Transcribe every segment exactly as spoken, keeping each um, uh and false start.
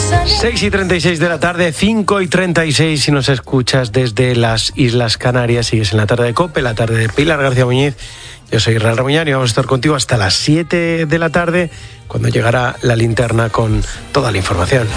seis y treinta y seis de la tarde, cinco y treinta y seis si nos escuchas desde las Islas Canarias. Sigues en la tarde de COPE, la tarde de Pilar García Muñiz. Yo soy Israel Ramuñán y vamos a estar contigo hasta las siete de la tarde, cuando llegará la linterna con toda la información.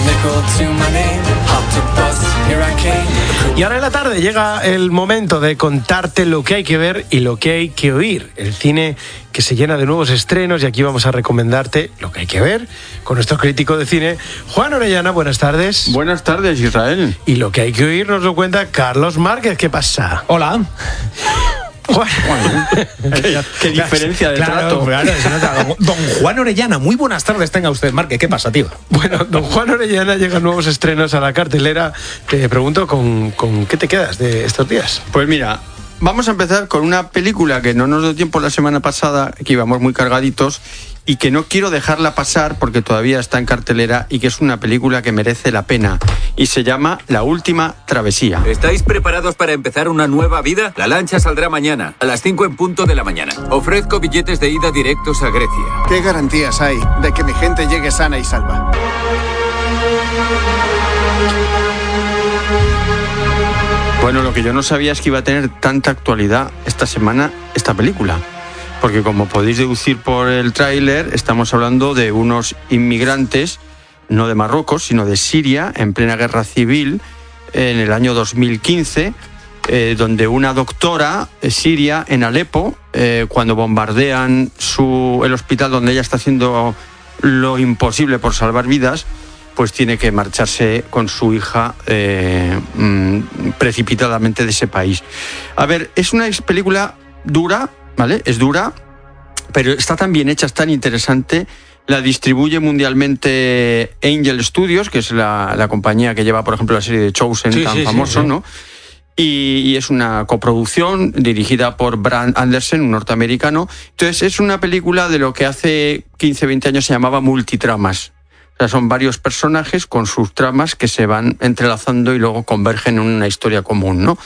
Y ahora en la tarde llega el momento de contarte lo que hay que ver y lo que hay que oír. El cine que se llena de nuevos estrenos, y aquí vamos a recomendarte lo que hay que ver con nuestro crítico de cine, Juan Orellana. Buenas tardes. Buenas tardes, Israel. Y lo que hay que oír nos lo cuenta Carlos Márquez. ¿Qué pasa? Hola. Bueno, ¿Qué, qué diferencia de claro, trato? Claro, se nota. Don Juan Orellana, muy buenas tardes tenga usted, Márquez. ¿Qué pasa, tío? Bueno, don Juan Orellana, llegan nuevos estrenos a la cartelera. Te pregunto, ¿con, con qué te quedas de estos días? Pues mira, vamos a empezar con una película que no nos dio tiempo la semana pasada, que íbamos muy cargaditos, y que no quiero dejarla pasar porque todavía está en cartelera y que es una película que merece la pena. Y se llama La Última Travesía. ¿Estáis preparados para empezar una nueva vida? La lancha saldrá mañana, a las cinco en punto de la mañana. Ofrezco billetes de ida directos a Grecia. ¿Qué garantías hay de que mi gente llegue sana y salva? Bueno, lo que yo no sabía es que iba a tener tanta actualidad esta semana esta película. Porque como podéis deducir por el tráiler, estamos hablando de unos inmigrantes, no de Marruecos, sino de Siria, en plena guerra civil, en el año dos mil quince, eh, donde una doctora eh, siria en Alepo, eh, cuando bombardean su, el hospital donde ella está haciendo lo imposible por salvar vidas, pues tiene que marcharse con su hija eh, mm, precipitadamente de ese país. A ver, es una película dura, ¿vale? Es dura, pero está tan bien hecha, es tan interesante. La distribuye mundialmente Angel Studios, que es la, la compañía que lleva, por ejemplo, la serie de Chosen, sí, tan sí, famoso, sí, sí. ¿no? Y, y es una coproducción dirigida por Brad Anderson, un norteamericano. Entonces, es una película de lo que hace quince, veinte años se llamaba multitramas. O sea, son varios personajes con sus tramas que se van entrelazando y luego convergen en una historia común, ¿no?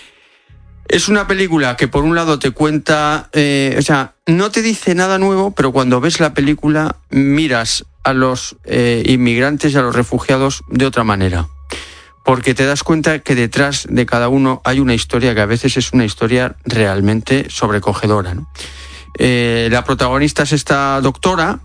Es una película que por un lado te cuenta, eh, o sea, no te dice nada nuevo, pero cuando ves la película miras a los eh, inmigrantes y a los refugiados de otra manera. Porque te das cuenta que detrás de cada uno hay una historia que a veces es una historia realmente sobrecogedora, ¿no? Eh, la protagonista es esta doctora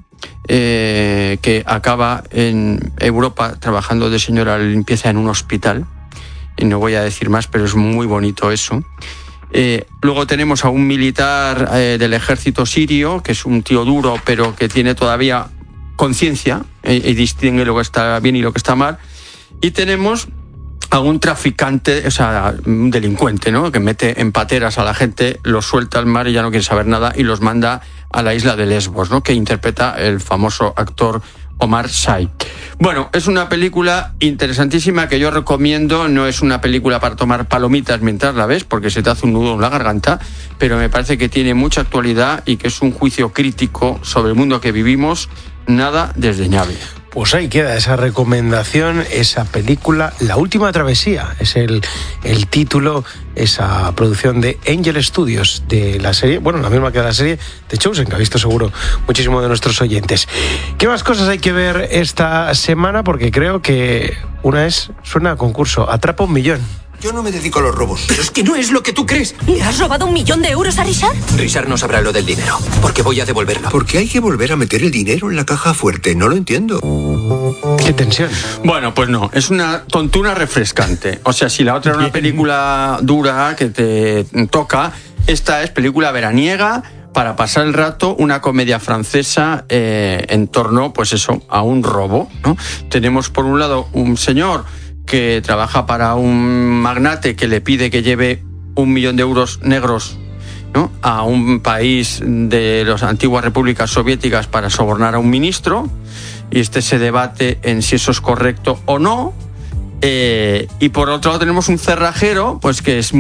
eh, que acaba en Europa trabajando de señora de limpieza en un hospital. Y no voy a decir más, pero es muy bonito eso. Eh, luego tenemos a un militar eh, del ejército sirio, que es un tío duro, pero que tiene todavía conciencia eh, y distingue lo que está bien y lo que está mal. Y tenemos a un traficante, o sea, un delincuente, ¿no? Que mete en pateras a la gente, los suelta al mar y ya no quiere saber nada y los manda a la isla de Lesbos, ¿no? Que interpreta el famoso actor Omar Sy. Bueno, es una película interesantísima que yo recomiendo. No es una película para tomar palomitas mientras la ves, porque se te hace un nudo en la garganta, pero me parece que tiene mucha actualidad y que es un juicio crítico sobre el mundo que vivimos, nada desdeñable. Pues ahí queda esa recomendación, esa película, La Última Travesía, es el, el título, esa producción de Angel Studios, de la serie, bueno, la misma que la serie de Chosen, que ha visto seguro muchísimo de nuestros oyentes. ¿Qué más cosas hay que ver esta semana? Porque creo que una es, suena a concurso, Atrapa un Millón. Yo no me dedico a los robos. Pero es que no es lo que tú crees. ¿Le has robado un millón de euros a Richard? Richard no sabrá lo del dinero, porque voy a devolverlo. ¿Por qué hay que volver a meter el dinero en la caja fuerte? No lo entiendo. Qué tensión. Bueno, pues no, es una tontura refrescante. O sea, si la otra era una película dura que te toca, esta es película veraniega para pasar el rato, una comedia francesa eh, en torno, pues eso, a un robo, ¿no? Tenemos por un lado un señor que trabaja para un magnate que le pide que lleve un millón de euros negros, ¿no?, a un país de las antiguas repúblicas soviéticas para sobornar a un ministro, y este se debate en si eso es correcto o no. Eh, y por otro lado tenemos un cerrajero, pues que es